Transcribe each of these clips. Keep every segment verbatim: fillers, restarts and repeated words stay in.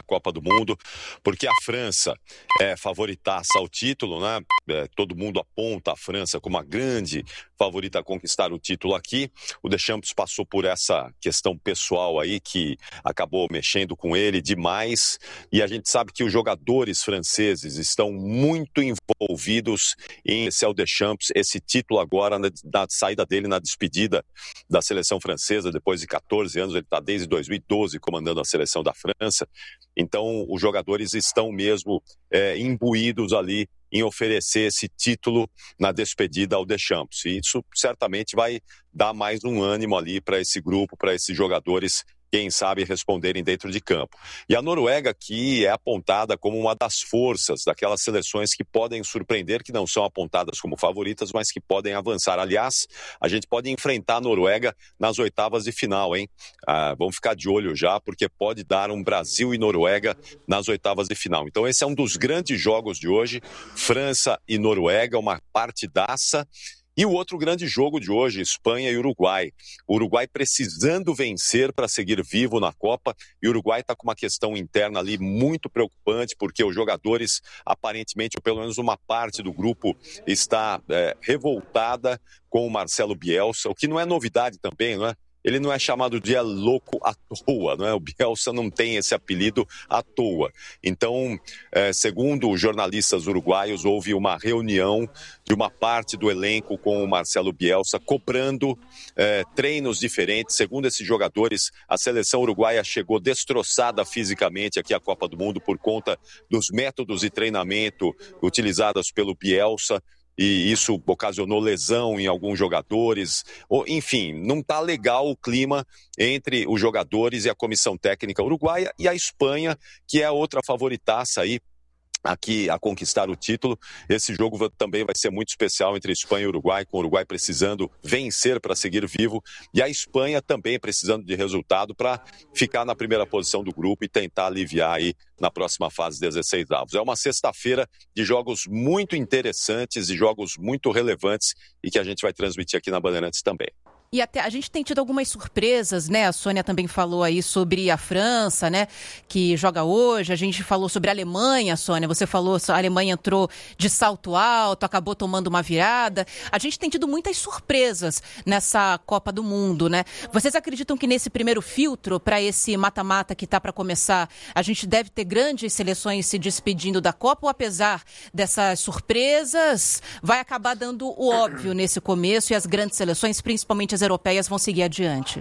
Copa do Mundo, porque a França é favoritaça ao título, né? É, todo mundo aponta a França como a grande favorita a conquistar o título aqui. O Deschamps passou por essa questão pessoal aí que acabou mexendo com ele demais, e a gente sabe que os jogadores franceses estão muito envolvidos em esse é o Deschamps, esse título agora na, na saída dele, na despedida da seleção francesa, depois de catorze anos, ele está desde dois mil e doze comandando a seleção da França. Então os jogadores estão mesmo é, imbuídos ali em oferecer esse título na despedida ao Deschamps. E isso certamente vai dar mais um ânimo ali para esse grupo, para esses jogadores, quem sabe, responderem dentro de campo. E a Noruega aqui é apontada como uma das forças, daquelas seleções que podem surpreender, que não são apontadas como favoritas, mas que podem avançar. Aliás, a gente pode enfrentar a Noruega nas oitavas de final, hein? Ah, vamos ficar de olho já, porque pode dar um Brasil e Noruega nas oitavas de final. Então esse é um dos grandes jogos de hoje, França e Noruega, uma partidaça. E o outro grande jogo de hoje, Espanha e Uruguai. O Uruguai precisando vencer para seguir vivo na Copa, e o Uruguai está com uma questão interna ali muito preocupante, porque os jogadores, aparentemente, ou pelo menos uma parte do grupo, está é, revoltada com o Marcelo Bielsa, o que não é novidade também, não é? Ele não é chamado de é louco à toa, não é? O Bielsa não tem esse apelido à toa. Então, é, segundo os jornalistas uruguaios, houve uma reunião de uma parte do elenco com o Marcelo Bielsa, cobrando é, treinos diferentes. Segundo esses jogadores, a seleção uruguaia chegou destroçada fisicamente aqui à Copa do Mundo por conta dos métodos de treinamento utilizados pelo Bielsa. E isso ocasionou lesão em alguns jogadores. Enfim, não está legal o clima entre os jogadores e a comissão técnica uruguaia, e a Espanha, que é a outra favoritaça aí aqui a conquistar o título. Esse jogo também vai ser muito especial entre Espanha e Uruguai, com o Uruguai precisando vencer para seguir vivo, e a Espanha também precisando de resultado para ficar na primeira posição do grupo e tentar aliviar aí na próxima fase dezesseis avos. É uma sexta-feira de jogos muito interessantes e jogos muito relevantes, e que a gente vai transmitir aqui na Bandeirantes também. E até a gente tem tido algumas surpresas, né? A Sônia também falou aí sobre a França, né? Que joga hoje. A gente falou sobre a Alemanha, Sônia. Você falou que a Alemanha entrou de salto alto, acabou tomando uma virada. A gente tem tido muitas surpresas nessa Copa do Mundo, né? Vocês acreditam que nesse primeiro filtro, para esse mata-mata que está para começar, a gente deve ter grandes seleções se despedindo da Copa, ou apesar dessas surpresas, vai acabar dando o óbvio nesse começo e as grandes seleções, principalmente as europeias, vão seguir adiante?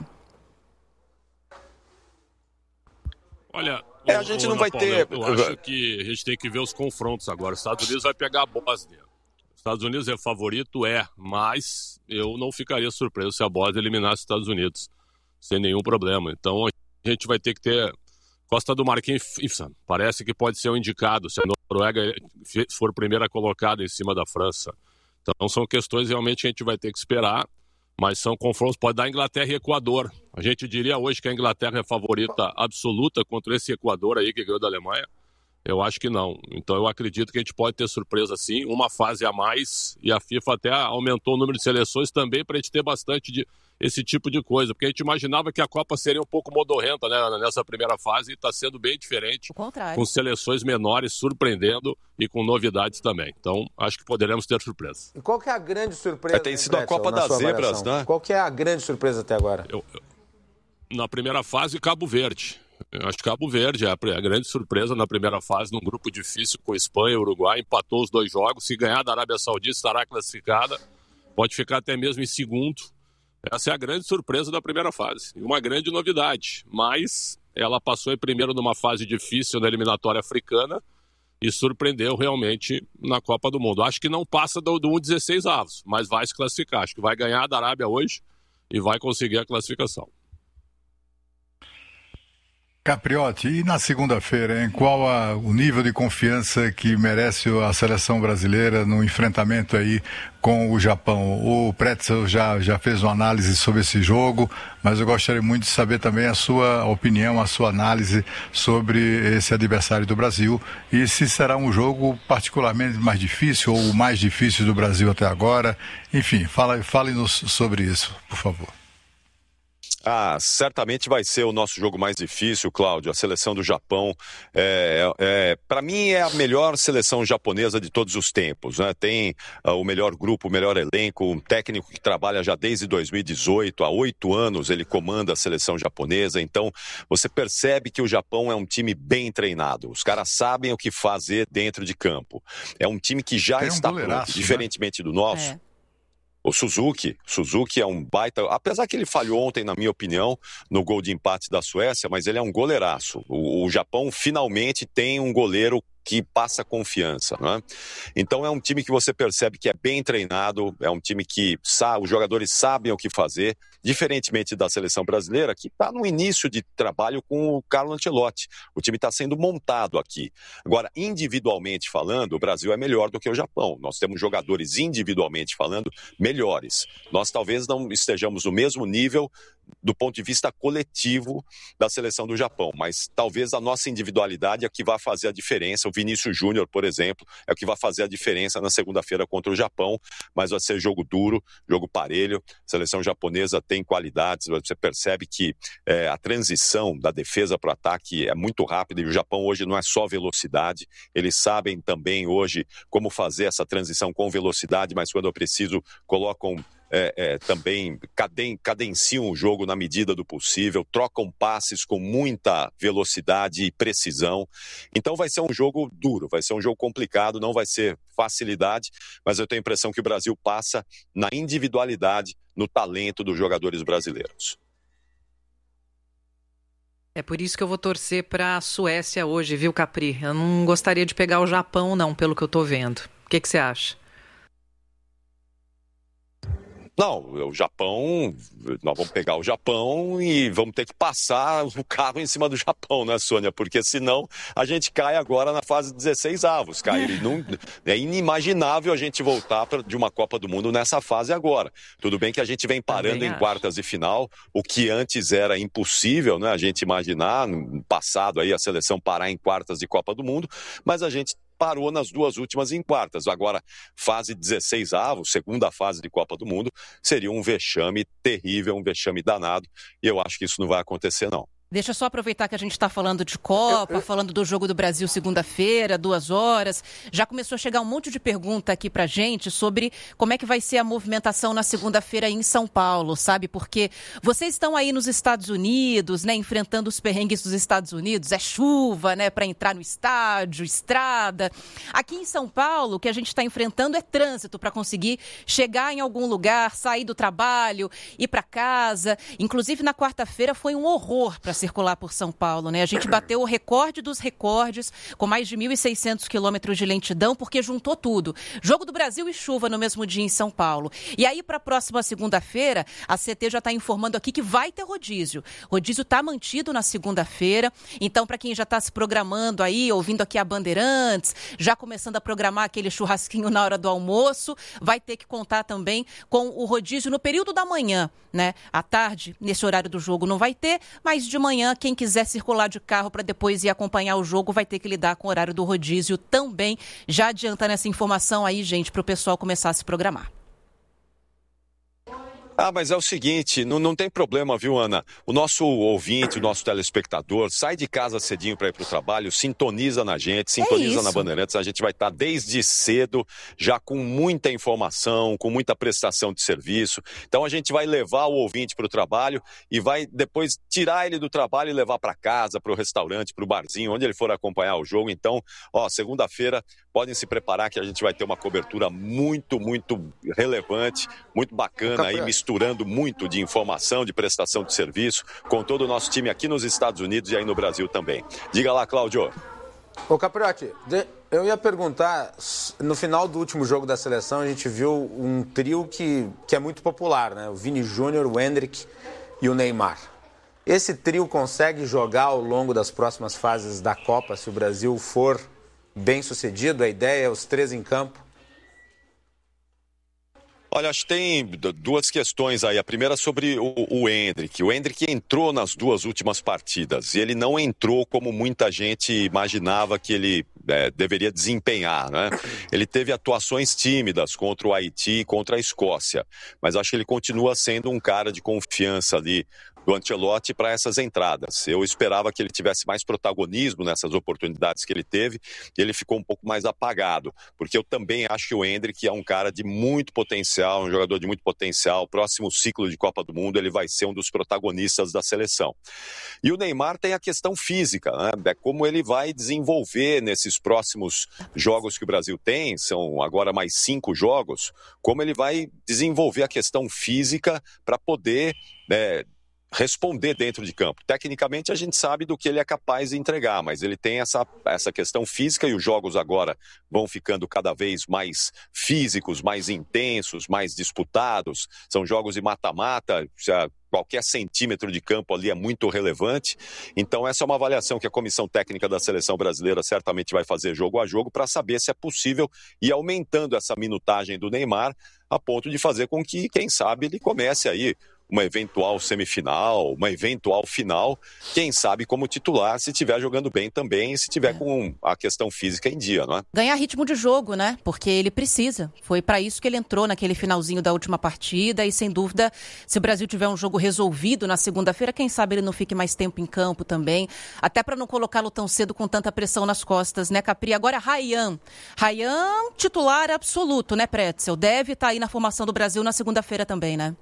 Olha, é, a gente não vai Paulo, ter... Eu, eu acho que a gente tem que ver os confrontos agora. Os Estados Unidos vai pegar a Bósnia. Os Estados Unidos é favorito? É, mas eu não ficaria surpreso se a Bósnia eliminasse os Estados Unidos sem nenhum problema. Então a gente vai ter que ter... Costa do Marquinhos, parece que pode ser um indicado se a Noruega for primeira colocada em cima da França. Então são questões realmente que a gente vai ter que esperar. Mas são confrontos, pode dar Inglaterra e Equador. A gente diria hoje que a Inglaterra é favorita absoluta contra esse Equador aí que ganhou da Alemanha. Eu acho que não. Então eu acredito que a gente pode ter surpresa sim, uma fase a mais, e a FIFA até aumentou o número de seleções também para a gente ter bastante de, esse tipo de coisa, porque a gente imaginava que a Copa seria um pouco modorrenta, né, nessa primeira fase, e está sendo bem diferente, com seleções menores surpreendendo e com novidades também. Então acho que poderemos ter surpresa. E qual que é a grande surpresa? É, tem sido a Copa das Zebras, né? Qual que é a grande surpresa até agora? Eu, eu, na primeira fase, Cabo Verde. Eu acho que Cabo Verde é a grande surpresa na primeira fase, num grupo difícil com Espanha e Uruguai, empatou os dois jogos. Se ganhar da Arábia Saudita, estará classificada, pode ficar até mesmo em segundo. Essa é a grande surpresa da primeira fase, e uma grande novidade, mas ela passou em primeiro numa fase difícil na eliminatória africana e surpreendeu realmente na Copa do Mundo. Acho que não passa do, do um dezesseis avos, mas vai se classificar. Acho que vai ganhar da Arábia hoje e vai conseguir a classificação. Capriotti, e na segunda-feira, hein? Qual a, o nível de confiança que merece a seleção brasileira no enfrentamento aí com o Japão? O Pretzel já, já fez uma análise sobre esse jogo, mas eu gostaria muito de saber também a sua opinião, a sua análise sobre esse adversário do Brasil, e se será um jogo particularmente mais difícil ou o mais difícil do Brasil até agora. Enfim, fala, fale-nos sobre isso, por favor. Ah, certamente vai ser o nosso jogo mais difícil, Cláudio. A seleção do Japão, é, é, para mim, é a melhor seleção japonesa de todos os tempos, né? Tem uh, o melhor grupo, o melhor elenco, um técnico que trabalha já desde dois mil e dezoito, há oito anos ele comanda a seleção japonesa. Então, você percebe que o Japão é um time bem treinado. Os caras sabem o que fazer dentro de campo. É um time que já Tem um está pronto, diferentemente, né, do nosso. É. O Suzuki, Suzuki é um baita, apesar que ele falhou ontem, na minha opinião, no gol de empate da Suécia, mas ele é um goleiraço. O, o Japão finalmente tem um goleiro que passa confiança, né? Então é um time que você percebe que é bem treinado, é um time que sabe, os jogadores sabem o que fazer, diferentemente da seleção brasileira, que está no início de trabalho com o Carlo Ancelotti. O time está sendo montado aqui. Agora, individualmente falando, o Brasil é melhor do que o Japão. Nós temos jogadores individualmente falando melhores. Nós talvez não estejamos no mesmo nível do ponto de vista coletivo da seleção do Japão, mas talvez a nossa individualidade é o que vai fazer a diferença. O Vinícius Júnior, por exemplo, é o que vai fazer a diferença na segunda-feira contra o Japão, mas vai ser jogo duro, jogo parelho. A seleção japonesa tem qualidades, você percebe que é, a transição da defesa para o ataque é muito rápida e o Japão hoje não é só velocidade, eles sabem também hoje como fazer essa transição com velocidade, mas quando é preciso colocam É, é, também caden, cadenciam o jogo na medida do possível, trocam passes com muita velocidade e precisão. Então vai ser um jogo duro, vai ser um jogo complicado, não vai ser facilidade, mas eu tenho a impressão que o Brasil passa na individualidade, no talento dos jogadores brasileiros. É por isso que eu vou torcer para a Suécia hoje, viu, Capri? Eu não gostaria de pegar o Japão, não, pelo que eu tô vendo. O que que você acha? Não, o Japão, nós vamos pegar o Japão e vamos ter que passar o carro em cima do Japão, né, Sônia? Porque senão a gente cai agora na fase dezesseis avos. Cai. Não, é inimaginável a gente voltar pra, de uma Copa do Mundo nessa fase agora. Tudo bem que a gente vem parando em quartas de final, o que antes era impossível, né? A gente imaginar, no passado, aí, a seleção parar em quartas de Copa do Mundo, mas a gente parou nas duas últimas em quartas. Agora, fase dezesseis avos, segunda fase de Copa do Mundo, seria um vexame terrível, um vexame danado, e eu acho que isso não vai acontecer, não. Deixa eu só aproveitar que a gente está falando de Copa, eu, eu... falando do jogo do Brasil segunda-feira, duas horas. Já começou a chegar um monte de pergunta aqui pra gente sobre como é que vai ser a movimentação na segunda-feira em São Paulo, sabe? Porque vocês estão aí nos Estados Unidos, né, enfrentando os perrengues dos Estados Unidos. É chuva, né, para entrar no estádio, estrada. Aqui em São Paulo, o que a gente está enfrentando é trânsito para conseguir chegar em algum lugar, sair do trabalho, ir para casa. Inclusive, na quarta-feira foi um horror para circular por São Paulo, né? A gente bateu o recorde dos recordes, com mais de mil e seiscentos quilômetros de lentidão, porque juntou tudo. Jogo do Brasil e chuva no mesmo dia em São Paulo. E aí, para a próxima segunda-feira, a C T já está informando aqui que vai ter rodízio. Rodízio está mantido na segunda-feira. Então, para quem já está se programando aí, ouvindo aqui a Bandeirantes, já começando a programar aquele churrasquinho na hora do almoço, vai ter que contar também com o rodízio no período da manhã, né? À tarde, nesse horário do jogo, não vai ter, mas de manhã, quem quiser circular de carro para depois ir acompanhar o jogo vai ter que lidar com o horário do rodízio também. Já adiantando essa informação aí, gente, para o pessoal começar a se programar. Ah, mas é o seguinte, não, não tem problema, viu, Ana? O nosso ouvinte, o nosso telespectador, sai de casa cedinho para ir para o trabalho, sintoniza na gente, sintoniza é na Bandeirantes. A gente vai estar desde cedo, já com muita informação, com muita prestação de serviço. Então a gente vai levar o ouvinte para o trabalho e vai depois tirar ele do trabalho e levar para casa, para o restaurante, para o barzinho, onde ele for acompanhar o jogo. Então, ó, segunda-feira, podem se preparar que a gente vai ter uma cobertura muito, muito relevante, muito bacana aí, misturando muito de informação, de prestação de serviço, com todo o nosso time aqui nos Estados Unidos e aí no Brasil também. Diga lá, Cláudio. Ô, Capriotti, eu ia perguntar, no final do último jogo da seleção, a gente viu um trio que, que é muito popular, né? O Vini Júnior, o Endrick e o Neymar. Esse trio consegue jogar ao longo das próximas fases da Copa, se o Brasil for bem sucedido? A ideia é os três em campo? Olha, acho que tem duas questões aí. A primeira sobre o, o Endrick. O Endrick entrou nas duas últimas partidas e ele não entrou como muita gente imaginava que ele é, deveria desempenhar, né? Ele teve atuações tímidas contra o Haiti e contra a Escócia, mas acho que ele continua sendo um cara de confiança ali do Ancelotti para essas entradas. Eu esperava que ele tivesse mais protagonismo nessas oportunidades que ele teve e ele ficou um pouco mais apagado, porque eu também acho que o Endrick é um cara de muito potencial, um jogador de muito potencial. Próximo ciclo de Copa do Mundo ele vai ser um dos protagonistas da seleção. E o Neymar tem a questão física, né? É como ele vai desenvolver nesses próximos jogos que o Brasil tem, são agora mais cinco jogos, como ele vai desenvolver a questão física para poder é, responder dentro de campo. Tecnicamente a gente sabe do que ele é capaz de entregar, mas ele tem essa, essa questão física e os jogos agora vão ficando cada vez mais físicos, mais intensos, mais disputados. São jogos de mata-mata, já qualquer centímetro de campo ali é muito relevante. Então essa é uma avaliação que a comissão técnica da seleção brasileira certamente vai fazer jogo a jogo para saber se é possível ir aumentando essa minutagem do Neymar a ponto de fazer com que, quem sabe, ele comece aí uma eventual semifinal, uma eventual final, quem sabe como titular, se estiver jogando bem também e se estiver é. com a questão física em dia, não é? Ganhar ritmo de jogo, né? Porque ele precisa. Foi para isso que ele entrou naquele finalzinho da última partida e, sem dúvida, se o Brasil tiver um jogo resolvido na segunda-feira, quem sabe ele não fique mais tempo em campo também, até para não colocá-lo tão cedo com tanta pressão nas costas, né, Capri? Agora, Rayan. Rayan, titular absoluto, né, Pretzel? Deve estar aí na formação do Brasil na segunda-feira também, né?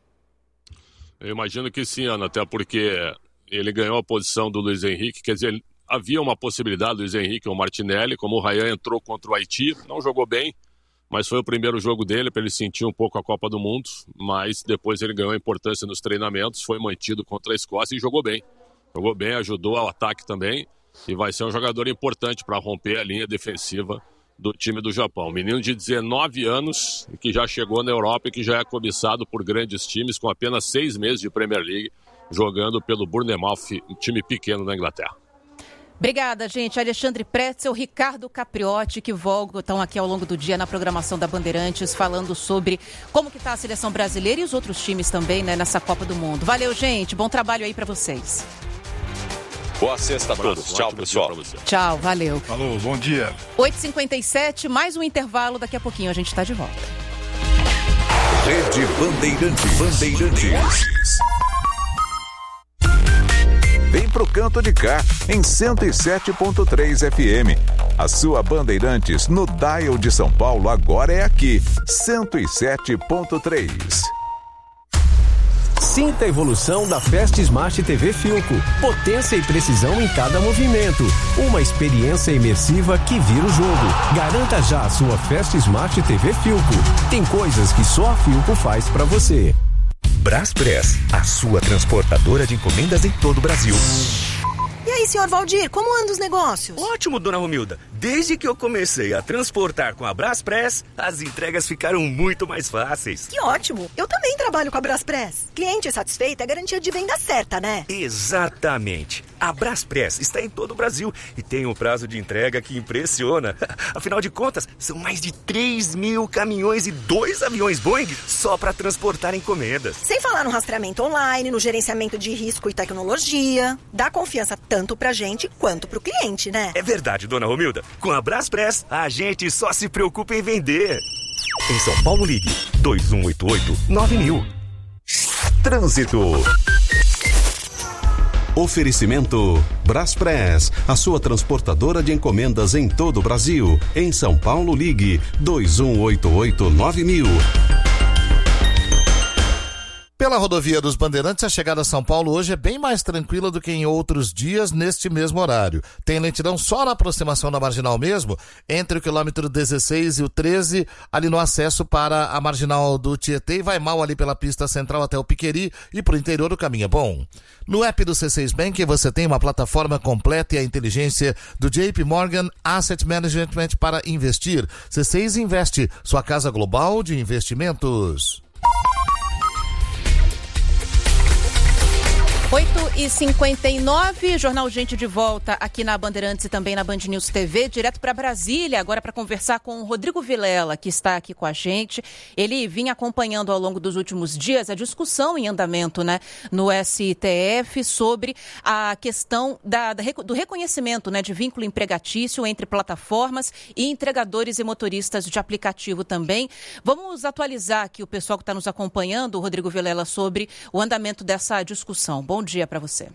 Eu imagino que sim, Ana, até porque ele ganhou a posição do Luiz Henrique, quer dizer, havia uma possibilidade do Luiz Henrique ou Martinelli, como o Rayan entrou contra o Haiti, não jogou bem, mas foi o primeiro jogo dele para ele sentir um pouco a Copa do Mundo, mas depois ele ganhou importância nos treinamentos, foi mantido contra a Escócia e jogou bem. Jogou bem, ajudou ao ataque também e vai ser um jogador importante para romper a linha defensiva do time do Japão. Menino de dezenove anos, que já chegou na Europa e que já é cobiçado por grandes times, com apenas seis meses de Premier League, jogando pelo Bournemouth, um time pequeno na Inglaterra. Obrigada, gente. Alexandre Pretzel, Ricardo Capriotti, que voltam aqui ao longo do dia na programação da Bandeirantes, falando sobre como que está a seleção brasileira e os outros times também, né, nessa Copa do Mundo. Valeu, gente. Bom trabalho aí para vocês. Boa sexta a todos. Tchau, pessoal. Tchau, valeu. Falou, bom dia. oito e cinquenta e sete, mais um intervalo. Daqui a pouquinho a gente está de volta. Rede Bandeirantes. Bandeirantes. Vem pro canto de cá, em cento e sete ponto três F M. A sua Bandeirantes no dial de São Paulo agora é aqui, cento e sete ponto três. Sinta a evolução da Fast Smart T V Philco. Potência e precisão em cada movimento. Uma experiência imersiva que vira o jogo. Garanta já a sua Fast Smart T V Philco. Tem coisas que só a Philco faz pra você. Braspress, a sua transportadora de encomendas em todo o Brasil. E aí, senhor Valdir, como andam os negócios? Ótimo, dona Romilda. Desde que eu comecei a transportar com a Braspress, as entregas ficaram muito mais fáceis. Que ótimo. Eu também trabalho com a Braspress. Cliente satisfeito é garantia de venda certa, né? Exatamente. A Braspress está em todo o Brasil e tem um prazo de entrega que impressiona. Afinal de contas, são mais de três mil caminhões e dois aviões Boeing só para transportar encomendas. Sem falar no rastreamento online, no gerenciamento de risco e tecnologia. Dá confiança tanto pra gente quanto pro cliente, né? É verdade, dona Romilda. Com a Braspress, a gente só se preocupa em vender. Em São Paulo, ligue dois um oito oito nove mil. Trânsito. Oferecimento Braspress, a sua transportadora de encomendas em todo o Brasil. Em São Paulo, ligue dois um oito oito nove mil. Pela rodovia dos Bandeirantes, a chegada a São Paulo hoje é bem mais tranquila do que em outros dias neste mesmo horário. Tem lentidão só na aproximação da Marginal mesmo, entre o quilômetro dezesseis e o treze, ali no acesso para a Marginal do Tietê, e vai mal ali pela pista central até o Piqueri, e pro interior o caminho é bom. No app do C seis Bank você tem uma plataforma completa e a inteligência do J P Morgan Asset Management para investir. C seis Investe, sua casa global de investimentos. oito e cinquenta e nove, Jornal Gente de volta aqui na Bandeirantes e também na Band News T V, direto para Brasília, agora para conversar com o Rodrigo Vilela, que está aqui com a gente. Ele vinha acompanhando ao longo dos últimos dias a discussão em andamento, né, no S T F sobre a questão da, da, do reconhecimento, né, de vínculo empregatício entre plataformas e entregadores e motoristas de aplicativo também. Vamos atualizar aqui o pessoal que está nos acompanhando, o Rodrigo Vilela, sobre o andamento dessa discussão. Bom dia para você.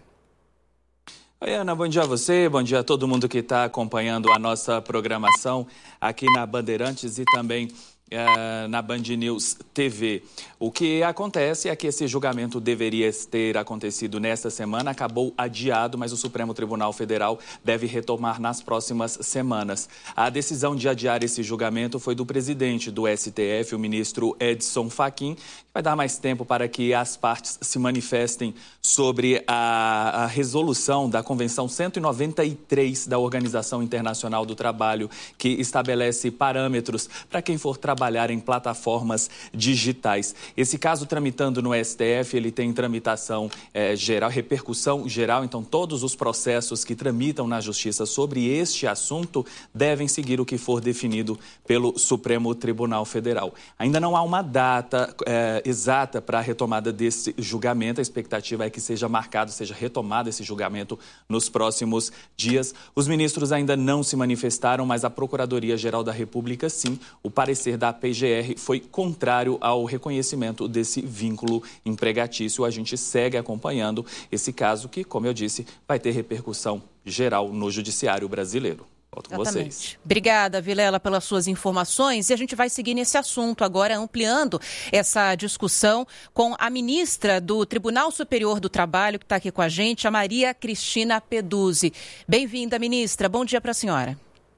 Oi, Ana, bom dia a você, bom dia a todo mundo que está acompanhando a nossa programação aqui na Bandeirantes e também uh, na Band News T V. O que acontece é que esse julgamento deveria ter acontecido nesta semana, acabou adiado, mas o Supremo Tribunal Federal deve retomar nas próximas semanas. A decisão de adiar esse julgamento foi do presidente do S T F, o ministro Edson Fachin, que vai dar mais tempo para que as partes se manifestem sobre a, a resolução da Convenção cento e noventa e três da Organização Internacional do Trabalho, que estabelece parâmetros para quem for trabalhar em plataformas digitais. Esse caso tramitando no S T F, ele tem tramitação é, geral, repercussão geral, então todos os processos que tramitam na Justiça sobre este assunto devem seguir o que for definido pelo Supremo Tribunal Federal. Ainda não há uma data é, exata para a retomada desse julgamento, a expectativa é que seja marcado, seja retomado esse julgamento nos próximos dias. Os ministros ainda não se manifestaram, mas a Procuradoria-Geral da República, sim, o parecer da P G R foi contrário ao reconhecimento desse vínculo empregatício. A gente segue acompanhando esse caso que, como eu disse, vai ter repercussão geral no judiciário brasileiro. Volto com vocês. Obrigada, Vilela, pelas suas informações. E a gente vai seguir nesse assunto agora, ampliando essa discussão com a ministra do Tribunal Superior do Trabalho, que está aqui com a gente, a Maria Cristina Peduzzi. Bem-vinda, ministra. Bom dia para a senhora.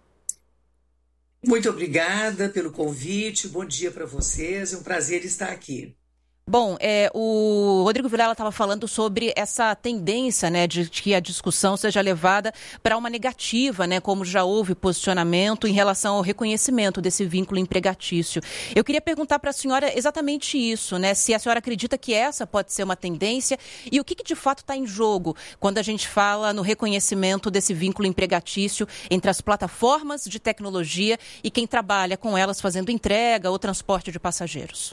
Muito obrigada pelo convite, bom dia para vocês, é um prazer estar aqui. Bom, é, o Rodrigo Vilela estava falando sobre essa tendência, né, de, de que a discussão seja levada para uma negativa, né, como já houve posicionamento em relação ao reconhecimento desse vínculo empregatício. Eu queria perguntar para a senhora exatamente isso, né, se a senhora acredita que essa pode ser uma tendência e o que, que de fato está em jogo quando a gente fala no reconhecimento desse vínculo empregatício entre as plataformas de tecnologia e quem trabalha com elas fazendo entrega ou transporte de passageiros.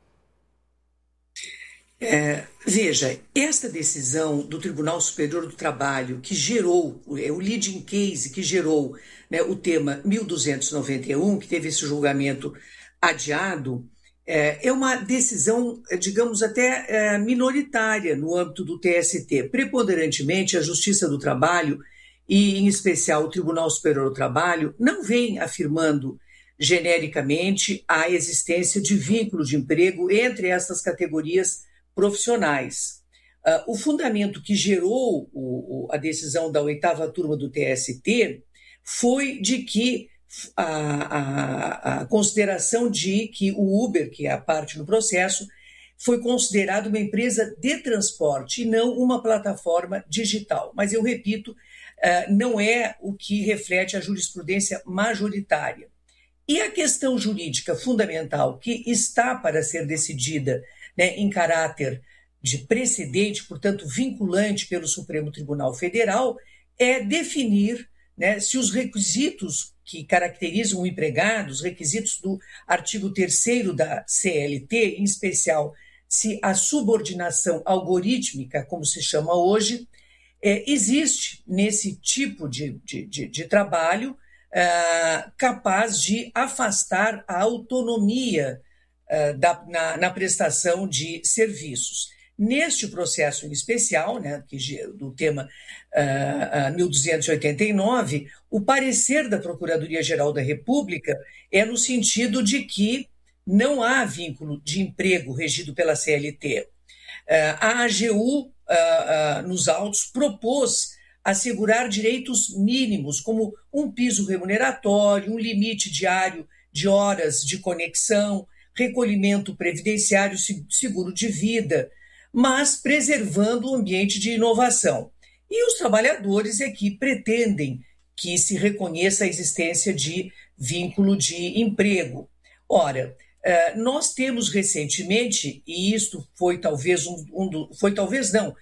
É, veja, esta decisão do Tribunal Superior do Trabalho, que gerou, é o leading case que gerou, né, o tema mil duzentos e noventa e um, que teve esse julgamento adiado, é, é uma decisão, digamos, até é, minoritária no âmbito do T S T. Preponderantemente, a Justiça do Trabalho, e em especial o Tribunal Superior do Trabalho, não vem afirmando genericamente a existência de vínculo de emprego entre essas categorias profissionais. Uh, o fundamento que gerou o, o, a decisão da oitava turma do T S T foi de que a, a, a consideração de que o Uber, que é a parte no processo, foi considerado uma empresa de transporte e não uma plataforma digital. Mas eu repito, uh, não é o que reflete a jurisprudência majoritária. E a questão jurídica fundamental que está para ser decidida, né, em caráter de precedente, portanto vinculante pelo Supremo Tribunal Federal, é definir, né, se os requisitos que caracterizam o empregado, os requisitos do artigo terceiro da C L T, em especial se a subordinação algorítmica, como se chama hoje, é, existe nesse tipo de, de, de, de trabalho uh, capaz de afastar a autonomia uh, da, na, na prestação de serviços. Neste processo em especial, né, que, do tema uh, uh, mil duzentos e oitenta e nove, o parecer da Procuradoria-Geral da República é no sentido de que não há vínculo de emprego regido pela C L T. Uh, a A G U, uh, uh, nos autos, propôs assegurar direitos mínimos, como um piso remuneratório, um limite diário de horas de conexão, recolhimento previdenciário, seguro de vida, mas preservando o ambiente de inovação. E os trabalhadores é que pretendem que se reconheça a existência de vínculo de emprego. Ora, nós temos recentemente, e isto foi talvez um, um do, foi talvez não,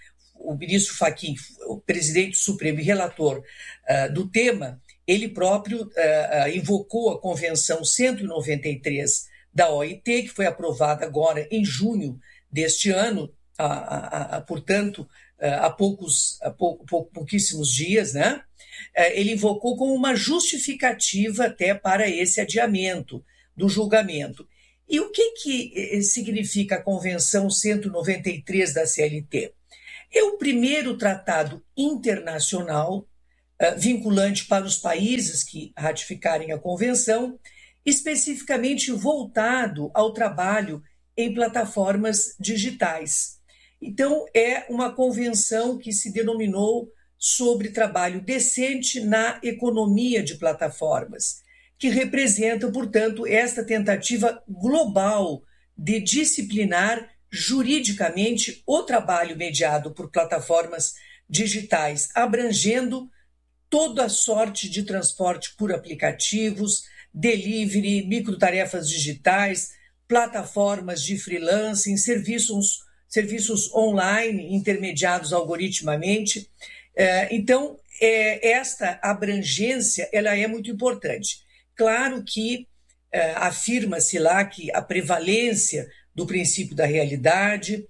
o ministro Fachin, o presidente do Supremo e relator uh, do tema, ele próprio uh, invocou a Convenção cento e noventa e três da O I T, que foi aprovada agora em junho deste ano, a, a, a, portanto, há, poucos, há pou, pou, pouquíssimos dias, né? Ele invocou como uma justificativa até para esse adiamento do julgamento. E o que, que significa a Convenção cento e noventa e três da C L T? É o primeiro tratado internacional uh, vinculante para os países que ratificarem a Convenção, especificamente voltado ao trabalho em plataformas digitais. Então, é uma convenção que se denominou sobre trabalho decente na economia de plataformas, que representa, portanto, esta tentativa global de disciplinar juridicamente o trabalho mediado por plataformas digitais, abrangendo toda a sorte de transporte por aplicativos, delivery, microtarefas digitais, plataformas de freelancing, serviços, serviços online intermediados algoritmicamente. Então, esta abrangência ela é muito importante. Claro que afirma-se lá que a prevalência do princípio da realidade,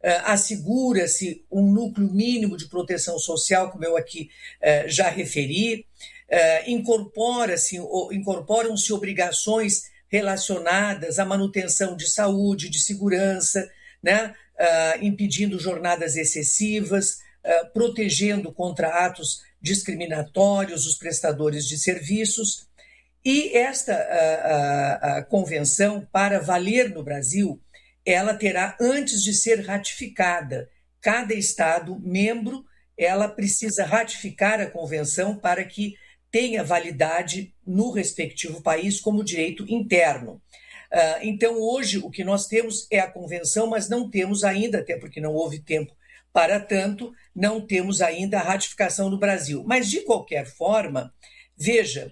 assegura-se um núcleo mínimo de proteção social, como eu aqui já referi, incorpora-se, incorporam-se obrigações relacionadas à manutenção de saúde, de segurança, né? Impedindo jornadas excessivas, protegendo contra atos discriminatórios os prestadores de serviços. E esta a, a, a convenção, para valer no Brasil, ela terá, antes de ser ratificada, cada Estado membro, ela precisa ratificar a convenção para que tenha validade no respectivo país como direito interno. Então, hoje, o que nós temos é a convenção, mas não temos ainda, até porque não houve tempo para tanto, não temos ainda a ratificação no Brasil. Mas, de qualquer forma, veja,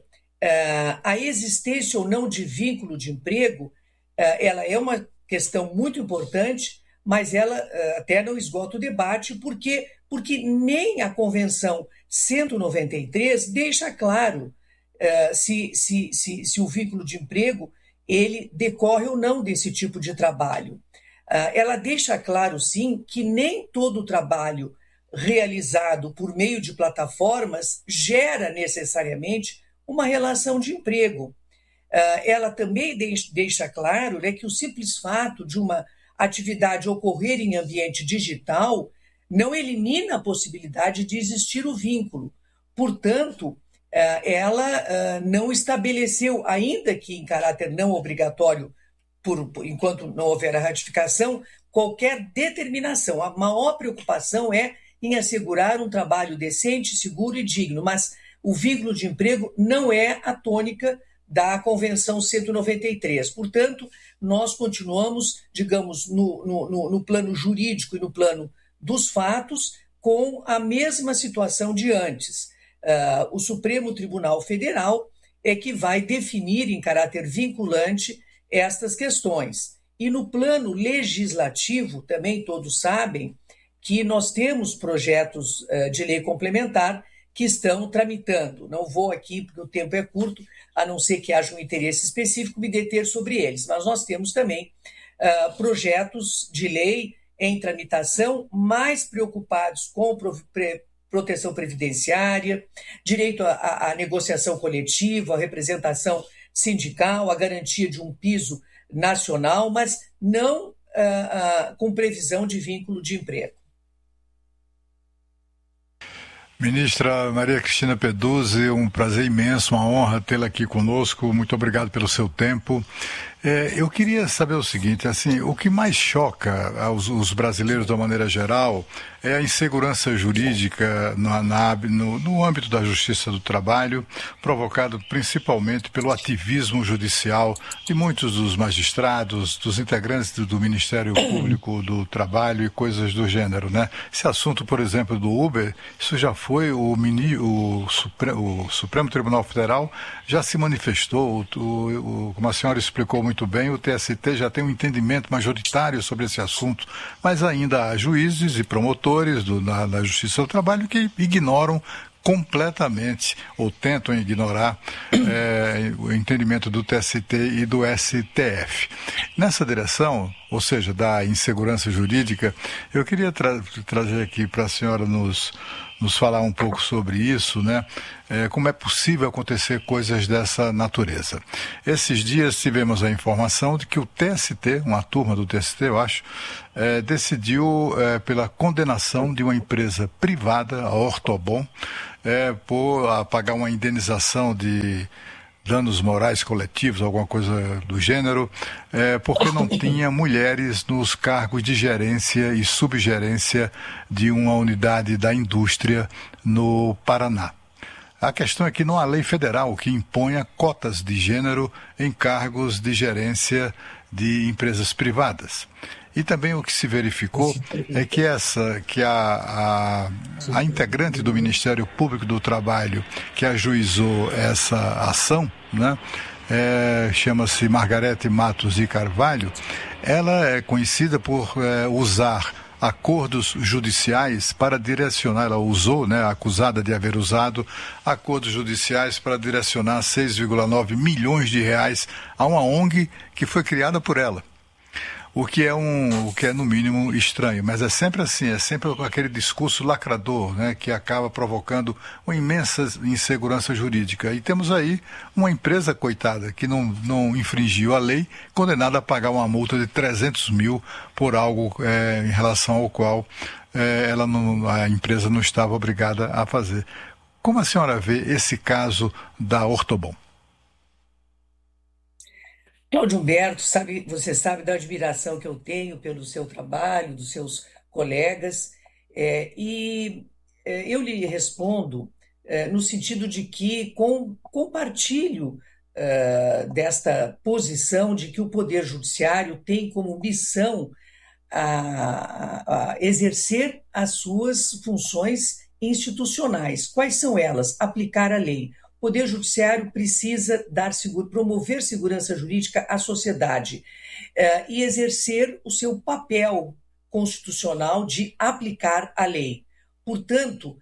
a existência ou não de vínculo de emprego, ela é uma questão muito importante, mas ela até não esgota o debate, porque, porque nem a Convenção cento e noventa e três deixa claro uh, se, se, se, se o vínculo de emprego ele decorre ou não desse tipo de trabalho. Uh, ela deixa claro, sim, que nem todo o trabalho realizado por meio de plataformas gera necessariamente uma relação de emprego. Uh, ela também deixa, deixa claro, né, que o simples fato de uma atividade ocorrer em ambiente digital não elimina a possibilidade de existir o vínculo. Portanto, uh, ela uh, não estabeleceu, ainda que em caráter não obrigatório, por, por, enquanto não houver a ratificação, qualquer determinação. A maior preocupação é em assegurar um trabalho decente, seguro e digno, mas o vínculo de emprego não é a tônica da Convenção cento e noventa e três. Portanto, nós continuamos, digamos, no, no, no plano jurídico e no plano dos fatos, com a mesma situação de antes. Uh, o Supremo Tribunal Federal é que vai definir em caráter vinculante estas questões. E no plano legislativo, também todos sabem que nós temos projetos uh, de lei complementar que estão tramitando. Não vou aqui, porque o tempo é curto, a não ser que haja um interesse específico, me deter sobre eles. Mas nós temos também uh, projetos de lei em tramitação mais preocupados com pre- proteção previdenciária, direito à, à negociação coletiva, à representação sindical, à garantia de um piso nacional, mas não uh, uh, com previsão de vínculo de emprego. Ministra Maria Cristina Peduzzi, um prazer imenso, uma honra tê-la aqui conosco. Muito obrigado pelo seu tempo. É, eu queria saber o seguinte, assim, o que mais choca aos, os brasileiros de uma maneira geral é a insegurança jurídica na, na, no, no âmbito da justiça do trabalho, provocado principalmente pelo ativismo judicial de muitos dos magistrados, dos integrantes do, do Ministério Público do Trabalho e coisas do gênero, né? Esse assunto, por exemplo, do Uber, isso já foi, o, mini, o, Supre, o Supremo Tribunal Federal já se manifestou, o, o, como a senhora explicou muito muito bem, o T S T já tem um entendimento majoritário sobre esse assunto, mas ainda há juízes e promotores do, da, da Justiça do Trabalho que ignoram completamente, ou tentam ignorar é, o entendimento do T S T e do S T F. Nessa direção, ou seja, da insegurança jurídica, eu queria tra- trazer aqui para a senhora nos, nos falar um pouco sobre isso, né? É, como é possível acontecer coisas dessa natureza. Esses dias tivemos a informação de que o T S T, uma turma do T S T, eu acho, é, decidiu é, pela condenação de uma empresa privada, a Ortobon, é, por a pagar uma indenização de danos morais coletivos, alguma coisa do gênero, é, porque não tinha mulheres nos cargos de gerência e subgerência de uma unidade da indústria no Paraná. A questão é que não há lei federal que imponha cotas de gênero em cargos de gerência de empresas privadas. E também o que se verificou é que essa, que a, a, a integrante do Ministério Público do Trabalho que ajuizou essa ação, né, é, chama-se Margarete Matos de Carvalho, ela é conhecida por é, usar acordos judiciais para direcionar, ela usou, né, acusada de haver usado acordos judiciais para direcionar seis vírgula nove milhões de reais a uma O N G que foi criada por ela. O que é um, o que é no mínimo estranho, mas é sempre assim, é sempre aquele discurso lacrador, né, que acaba provocando uma imensa insegurança jurídica. E temos aí uma empresa coitada que não, não infringiu a lei, condenada a pagar uma multa de trezentos mil por algo é, em relação ao qual é, ela não, a empresa não estava obrigada a fazer. Como a senhora vê esse caso da Ortobon? Cláudio Humberto, sabe, você sabe da admiração que eu tenho pelo seu trabalho, dos seus colegas, é, e é, eu lhe respondo é, no sentido de que com, compartilho é, desta posição de que o Poder Judiciário tem como missão a, a exercer as suas funções institucionais. Quais são elas? Aplicar a lei. O Poder Judiciário precisa dar seguro, promover segurança jurídica à sociedade eh, e exercer o seu papel constitucional de aplicar a lei. Portanto,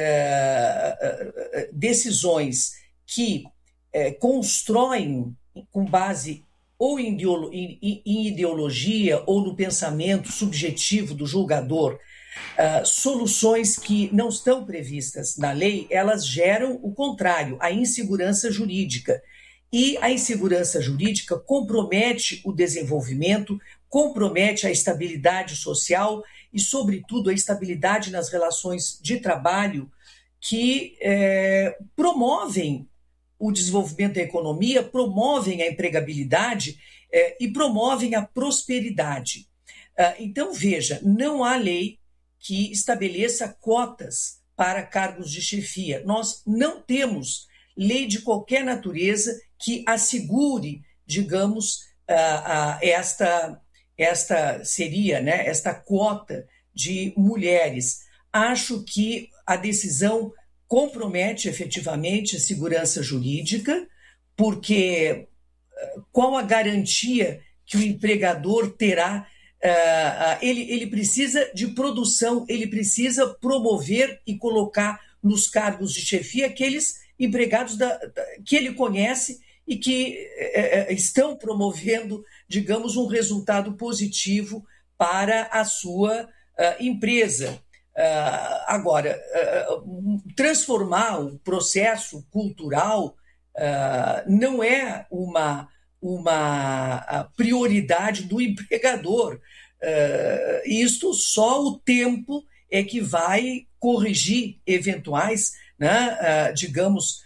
eh, decisões que eh, constroem com base ou em, ideolo- em, em ideologia ou no pensamento subjetivo do julgador, Uh, soluções que não estão previstas na lei, elas geram o contrário, a insegurança jurídica. E a insegurança jurídica compromete o desenvolvimento, compromete a estabilidade social e, sobretudo, a estabilidade nas relações de trabalho que eh, promovem o desenvolvimento da economia, promovem a empregabilidade eh, e promovem a prosperidade. Uh, então, veja, não há lei que estabeleça cotas para cargos de chefia. Nós não temos lei de qualquer natureza que assegure, digamos, uh, uh, esta, esta seria, né, esta cota de mulheres. Acho que a decisão compromete efetivamente a segurança jurídica, porque uh, qual a garantia que o empregador terá? Uh, uh, ele, ele precisa de produção, ele precisa promover e colocar nos cargos de chefia aqueles empregados da, da, que ele conhece e que uh, estão promovendo, digamos, um resultado positivo para a sua uh, empresa. Uh, agora, uh, transformar o processo cultural uh, não é uma... uma prioridade do empregador. Uh, isto só o tempo é que vai corrigir eventuais, né, uh, digamos,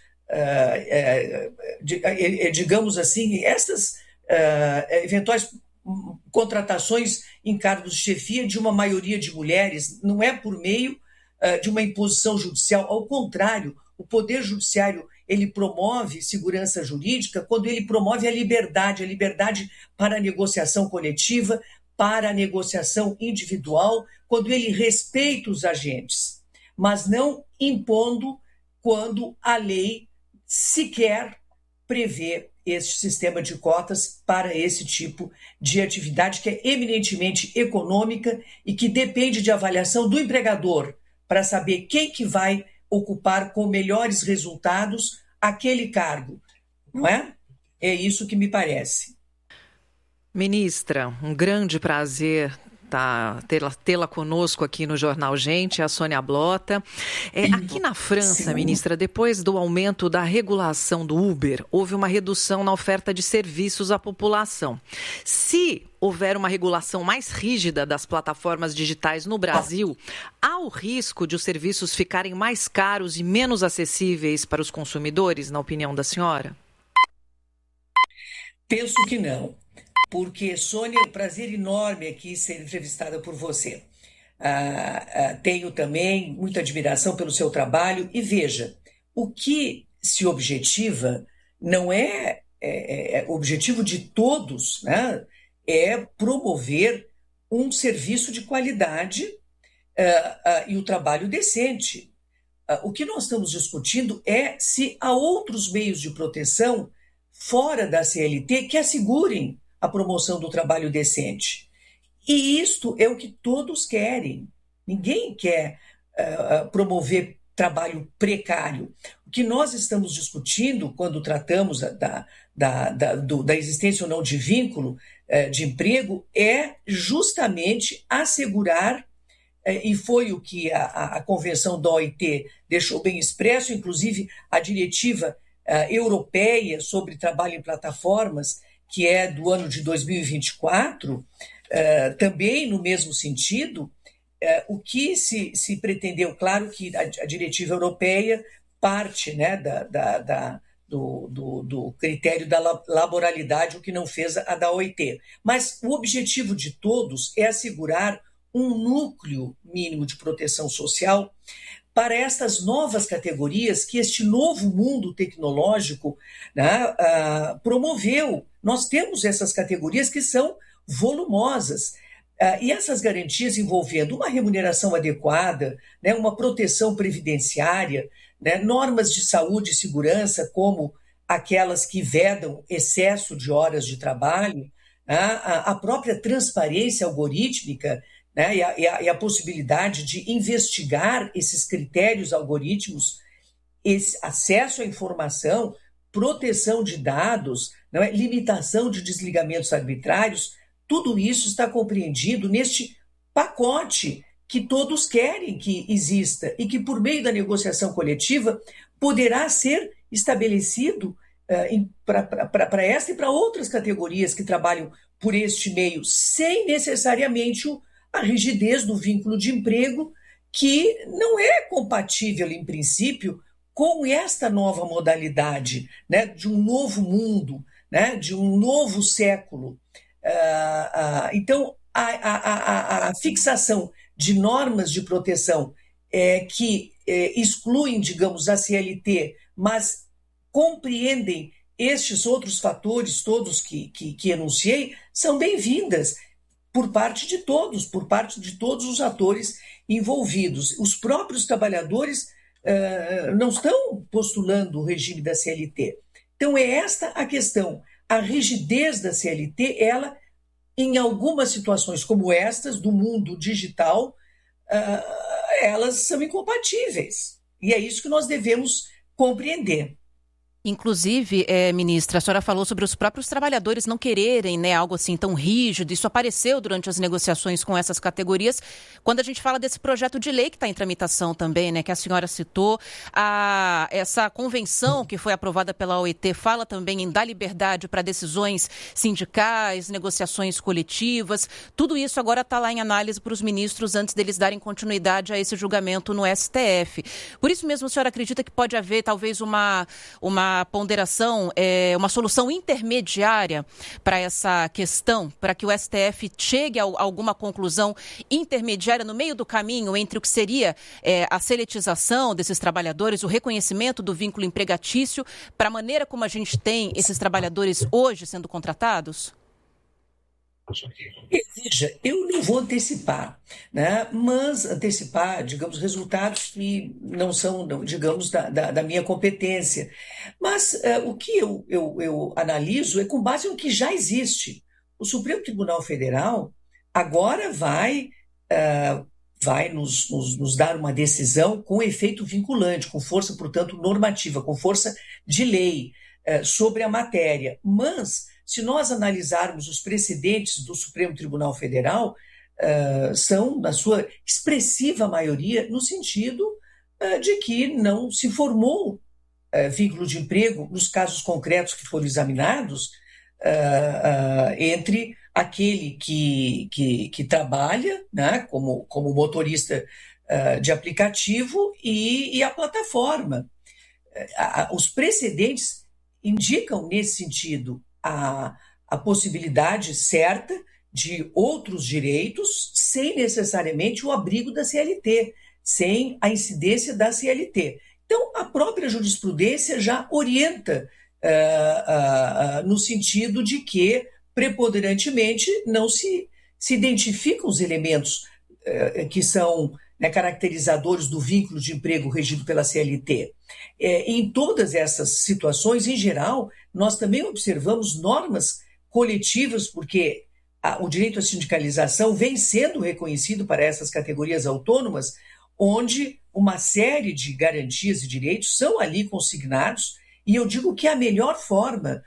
uh, uh, uh, digamos assim, essas uh, eventuais contratações em cargos de chefia de uma maioria de mulheres. Não é por meio uh, de uma imposição judicial, ao contrário, o Poder Judiciário ele promove segurança jurídica quando ele promove a liberdade, a liberdade para a negociação coletiva, para a negociação individual, quando ele respeita os agentes, mas não impondo quando a lei sequer prevê este sistema de cotas para esse tipo de atividade que é eminentemente econômica e que depende de avaliação do empregador para saber quem que vai ocupar com melhores resultados aquele cargo, não é? É isso que me parece. Ministra, um grande prazer tá, tê-la, tê-la conosco aqui no Jornal Gente, a Sônia Blota. É, aqui na França, Sim. ministra, depois do aumento da regulação do Uber, houve uma redução na oferta de serviços à população. Se houver uma regulação mais rígida das plataformas digitais no Brasil, há o risco de os serviços ficarem mais caros e menos acessíveis para os consumidores, na opinião da senhora? Penso que não. Porque, Sônia, é um prazer enorme aqui ser entrevistada por você. Ah, ah, tenho também muita admiração pelo seu trabalho. E veja, o que se objetiva não é, é, é objetivo de todos, né? É promover um serviço de qualidade ah, ah, e o trabalho decente. Ah, o que nós estamos discutindo é se há outros meios de proteção fora da C L T que assegurem a promoção do trabalho decente. E isto é o que todos querem. Ninguém quer uh, promover trabalho precário. O que nós estamos discutindo quando tratamos da, da, da, do, da existência ou não de vínculo uh, de emprego é justamente assegurar, uh, e foi o que a, a Convenção da O I T deixou bem expresso, inclusive a diretiva uh, europeia sobre trabalho em plataformas, que é do ano de dois mil e vinte e quatro, uh, também no mesmo sentido, uh, o que se, se pretendeu, claro que a, a diretiva europeia parte, né, da, da, da, do, do, do critério da laboralidade, o que não fez a da O I T. Mas o objetivo de todos é assegurar um núcleo mínimo de proteção social para estas novas categorias que este novo mundo tecnológico, né, uh, promoveu. Nós temos essas categorias que são volumosas. Uh, e essas garantias envolvendo uma remuneração adequada, né, uma proteção previdenciária, né, normas de saúde e segurança, como aquelas que vedam excesso de horas de trabalho, a, a própria transparência algorítmica, né, e, a, e, a, e a possibilidade de investigar esses critérios algorítmicos, esse acesso à informação, proteção de dados, não é, limitação de desligamentos arbitrários, tudo isso está compreendido neste pacote que todos querem que exista e que, por meio da negociação coletiva, poderá ser estabelecido uh, para esta e para outras categorias que trabalham por este meio, sem necessariamente o a rigidez do vínculo de emprego, que não é compatível, em princípio, com esta nova modalidade, né, de um novo mundo, né, de um novo século. Uh, uh, então, a, a, a, a fixação de normas de proteção é, que é, excluem, digamos, a C L T, mas compreendem estes outros fatores todos que, que, que enunciei, são bem-vindas por parte de todos, por parte de todos os atores envolvidos. Os próprios trabalhadores uh, não estão postulando o regime da C L T. Então, é esta a questão. A rigidez da C L T, ela, em algumas situações como estas, do mundo digital, uh, elas são incompatíveis. E é isso que nós devemos compreender. Inclusive, é, ministra, a senhora falou sobre os próprios trabalhadores não quererem, né, algo assim tão rígido. Isso apareceu durante as negociações com essas categorias. Quando a gente fala desse projeto de lei que está em tramitação também, né, que a senhora citou, a, essa convenção que foi aprovada pela O I T fala também em dar liberdade para decisões sindicais, negociações coletivas. Tudo isso agora está lá em análise para os ministros antes deles darem continuidade a esse julgamento no S T F. Por isso mesmo, a senhora acredita que pode haver talvez uma... uma a ponderação, é, uma solução intermediária para essa questão, para que o S T F chegue a, a alguma conclusão intermediária no meio do caminho entre o que seria é, a seletização desses trabalhadores, o reconhecimento do vínculo empregatício, para a maneira como a gente tem esses trabalhadores hoje sendo contratados? Veja, eu não vou antecipar, né? Mas antecipar, digamos, resultados que não são, digamos, da, da, da minha competência. Mas uh, o que eu, eu, eu analiso é com base no que já existe. O Supremo Tribunal Federal agora vai, uh, vai nos, nos, nos dar uma decisão com efeito vinculante, com força, portanto, normativa, com força de lei uh, sobre a matéria. Mas se nós analisarmos os precedentes do Supremo Tribunal Federal, uh, são, na sua expressiva maioria, no sentido uh, de que não se formou uh, vínculo de emprego, nos casos concretos que foram examinados, uh, uh, entre aquele que, que, que trabalha, né, como, como motorista uh, de aplicativo e, e a plataforma. Uh, os precedentes indicam, nesse sentido, A, a possibilidade certa de outros direitos sem necessariamente o abrigo da C L T, sem a incidência da C L T. Então, a própria jurisprudência já orienta uh, uh, uh, no sentido de que, preponderantemente, não se, se identificam os elementos uh, que são, né, caracterizadores do vínculo de emprego regido pela C L T. É, em todas essas situações, em geral, nós também observamos normas coletivas, porque a, o direito à sindicalização vem sendo reconhecido para essas categorias autônomas, onde uma série de garantias e direitos são ali consignados, e eu digo que a melhor forma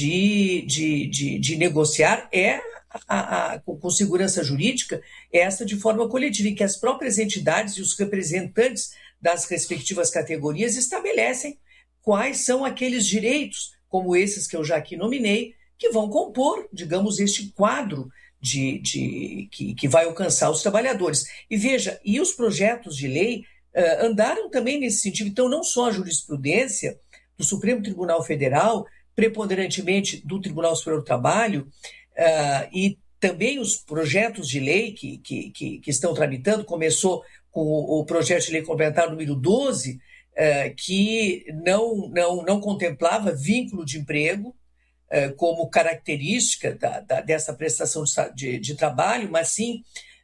de, de, de, de negociar é, a, a, com segurança jurídica, essa de forma coletiva, em que as próprias entidades e os representantes das respectivas categorias estabelecem quais são aqueles direitos, como esses que eu já aqui nominei, que vão compor, digamos, este quadro de, de, que, que vai alcançar os trabalhadores. E veja, e os projetos de lei uh, andaram também nesse sentido. Então, não só a jurisprudência do Supremo Tribunal Federal, preponderantemente do Tribunal Superior do Trabalho, uh, e também os projetos de lei que, que, que, que estão tramitando, começou com o projeto de lei complementar número doze, eh, que não, não, não contemplava vínculo de emprego eh, como característica da, da, dessa prestação de, de, de trabalho, mas sim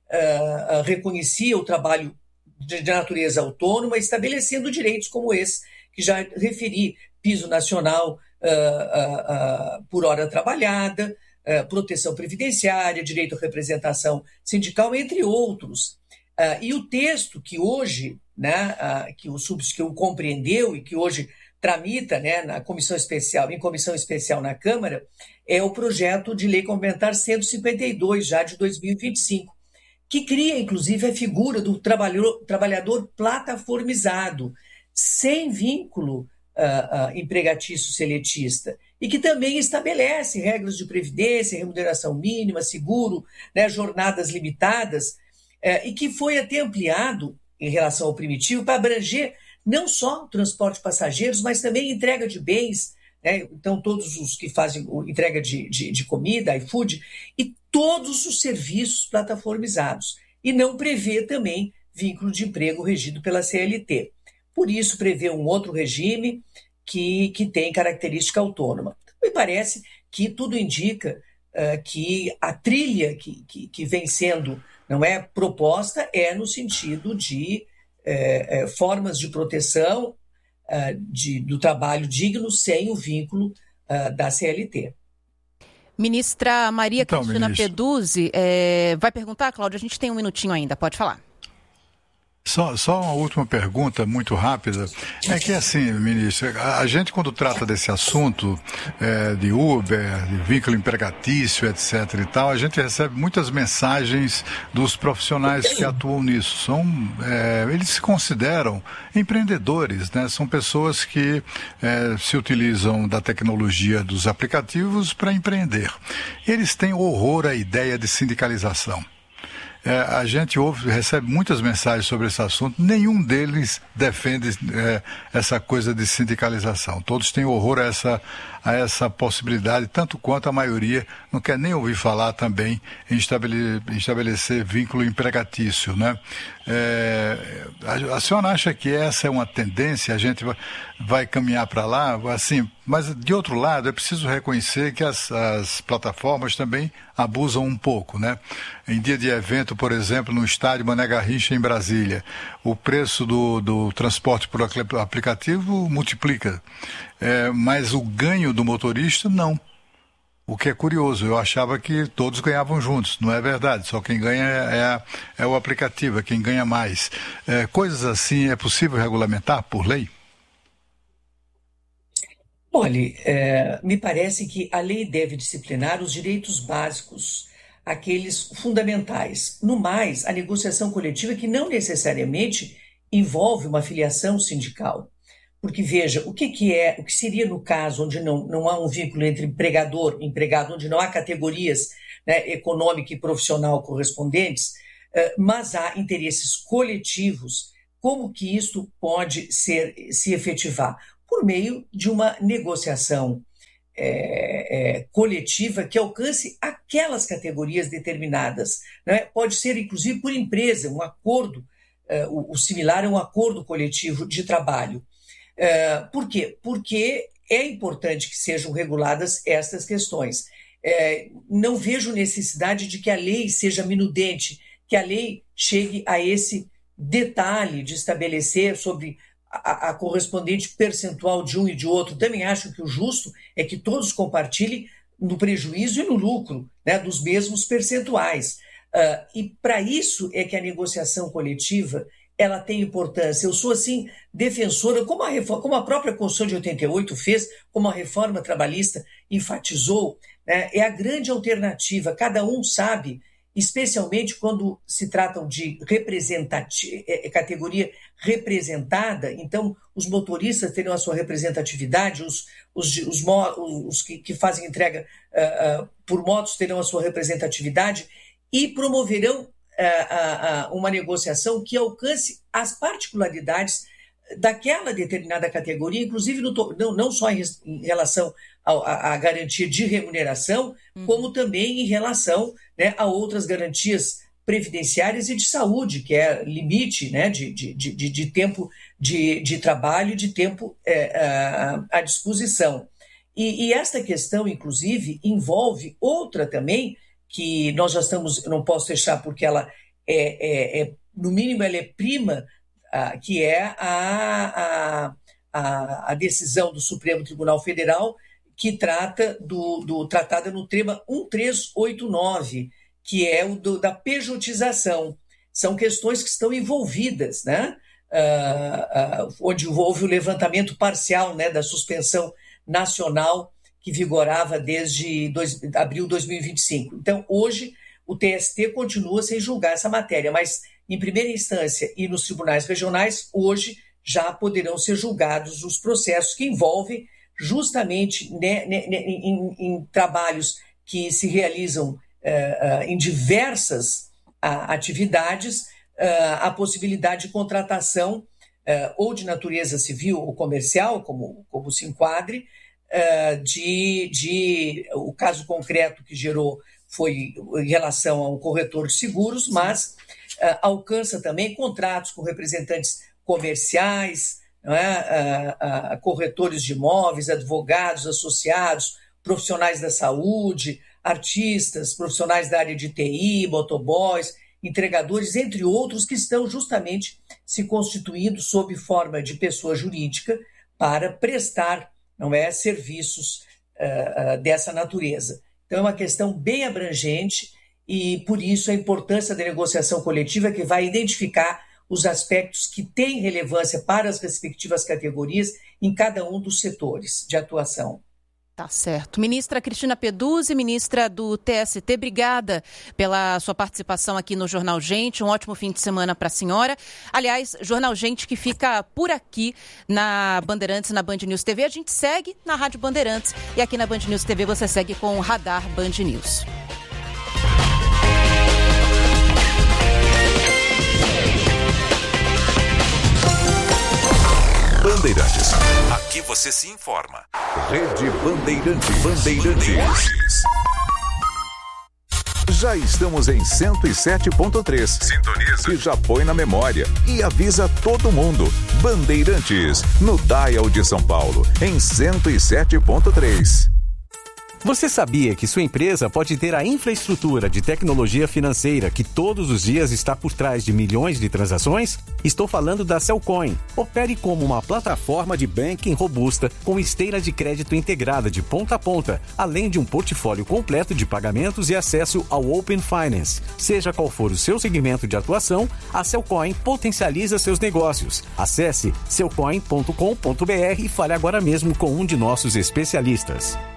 eh, reconhecia o trabalho de, de natureza autônoma, estabelecendo direitos como esse, que já referi, piso nacional uh, uh, uh, por hora trabalhada, uh, proteção previdenciária, direito à representação sindical, entre outros. Uh, e o texto que hoje, né, uh, que o Subscrew compreendeu e que hoje tramita, né, na comissão especial, em comissão especial na Câmara, é o projeto de lei complementar cento e cinquenta e dois, já de dois mil e vinte e cinco, que cria, inclusive, a figura do trabalhador, trabalhador plataformizado, sem vínculo uh, uh, empregatício seletista, e que também estabelece regras de previdência, remuneração mínima, seguro, né, jornadas limitadas, e que foi até ampliado em relação ao primitivo para abranger não só o transporte de passageiros, mas também entrega de bens, né? Então todos os que fazem entrega de, de, de comida, iFood, e todos os serviços plataformizados, e não prevê também vínculo de emprego regido pela C L T. Por isso prevê um outro regime que, que tem característica autônoma. Me parece que tudo indica uh, que a trilha que, que, que vem sendo, não é, proposta é no sentido de é, é, formas de proteção é, de, do trabalho digno sem o vínculo é, da C L T. Ministra Maria então, Cristina ministro. Peduzzi, é, vai perguntar, Cláudia? A gente tem um minutinho ainda, pode falar. Só, só uma última pergunta, muito rápida. É que assim, ministro, a, a gente quando trata desse assunto é, de Uber, de vínculo empregatício, etc e tal, a gente recebe muitas mensagens dos profissionais que atuam nisso. São, é, eles se consideram empreendedores, né? São pessoas que é, se utilizam da tecnologia dos aplicativos para empreender. Eles têm horror à ideia de sindicalização. É, a gente ouve, recebe muitas mensagens sobre esse assunto, nenhum deles defende é, essa coisa de sindicalização. Todos têm horror a essa, a essa possibilidade, tanto quanto a maioria não quer nem ouvir falar também em estabelecer, em estabelecer vínculo empregatício, né? É, a, a senhora acha que essa é uma tendência, a gente vai, vai caminhar para lá? Assim, mas, de outro lado, é preciso reconhecer que as, as plataformas também abusam um pouco, né? Em dia de evento, por exemplo, no estádio Mané Garrincha, em Brasília, o preço do, do transporte por aplicativo multiplica, é, mas o ganho do motorista, não. O que é curioso, eu achava que todos ganhavam juntos, não é verdade, só quem ganha é, é, é o aplicativo, é quem ganha mais. É, coisas assim é possível regulamentar por lei? Olha, é, me parece que a lei deve disciplinar os direitos básicos, aqueles fundamentais. No mais, a negociação coletiva que não necessariamente envolve uma filiação sindical. Porque, veja, o que, que é, o que seria no caso onde não, não há um vínculo entre empregador e empregado, onde não há categorias, né, econômica e profissional correspondentes, uh, mas há interesses coletivos, como que isto pode ser, se efetivar? Por meio de uma negociação é, é, coletiva que alcance aquelas categorias determinadas, né? Pode ser, inclusive, por empresa, um acordo, uh, o, o similar a um acordo coletivo de trabalho. Uh, por quê? Porque é importante que sejam reguladas estas questões. Uh, não vejo necessidade de que a lei seja minudente, que a lei chegue a esse detalhe de estabelecer sobre a, a correspondente percentual de um e de outro. Também acho que o justo é que todos compartilhem no prejuízo e no lucro, né, dos mesmos percentuais. Uh, e para isso é que a negociação coletiva ela tem importância. Eu sou, assim, defensora, como a, reforma, como a própria Constituição de oitenta e oito fez, como a reforma trabalhista enfatizou, né, é a grande alternativa. Cada um sabe, especialmente quando se tratam de representati- é, categoria representada, então os motoristas terão a sua representatividade, os, os, os, os que, que fazem entrega uh, uh, por motos terão a sua representatividade e promoverão uma negociação que alcance as particularidades daquela determinada categoria, inclusive no, não, não só em, em relação à garantia de remuneração, uhum. como também em relação, né, a outras garantias previdenciárias e de saúde, que é limite, né, de, de, de, de tempo de, de trabalho e de tempo é, à, à disposição. E, e esta questão, inclusive, envolve outra também, que nós já estamos, eu não posso deixar porque ela é, é, é no mínimo, ela é prima, ah, que é a, a, a decisão do Supremo Tribunal Federal, que trata do, do tratada no tema um três oito nove, que é o do, da pejotização. São questões que estão envolvidas, né? Ah, ah, onde houve o levantamento parcial, né, da suspensão nacional que vigorava desde dois, abril de dois mil e vinte e cinco. Então, hoje, o T S T continua sem julgar essa matéria, mas, em primeira instância e nos tribunais regionais, hoje já poderão ser julgados os processos que envolvem justamente, né, né, em, em trabalhos que se realizam uh, uh, em diversas uh, atividades, uh, a possibilidade de contratação uh, ou de natureza civil ou comercial, como, como se enquadre, Uh, de, de o caso concreto que gerou foi em relação a um corretor de seguros, mas uh, alcança também contratos com representantes comerciais, não é? uh, uh, corretores de imóveis, advogados, associados, profissionais da saúde, artistas, profissionais da área de T I, motoboys, entregadores, entre outros, que estão justamente se constituindo sob forma de pessoa jurídica para prestar, não é, serviços uh, uh, dessa natureza. Então, é uma questão bem abrangente e, por isso, a importância da negociação coletiva que vai identificar os aspectos que têm relevância para as respectivas categorias em cada um dos setores de atuação. Tá certo. Ministra Cristina Peduzzi, ministra do T S T, obrigada pela sua participação aqui no Jornal Gente. Um ótimo fim de semana para a senhora. Aliás, Jornal Gente que fica por aqui na Bandeirantes, na Band News T V. A gente segue na Rádio Bandeirantes e aqui na Band News T V você segue com o Radar Band News. Bandeirantes. Aqui você se informa. Rede Bandeirantes. Bandeirantes. Já estamos em cento e sete ponto três. Sintoniza. E já põe na memória. E avisa todo mundo. Bandeirantes, no Dial de São Paulo, em cento e sete ponto três. Você sabia que sua empresa pode ter a infraestrutura de tecnologia financeira que todos os dias está por trás de milhões de transações? Estou falando da Cellcoin. Opere como uma plataforma de banking robusta com esteira de crédito integrada de ponta a ponta, além de um portfólio completo de pagamentos e acesso ao Open Finance. Seja qual for o seu segmento de atuação, a Cellcoin potencializa seus negócios. Acesse cellcoin ponto com ponto b r e fale agora mesmo com um de nossos especialistas.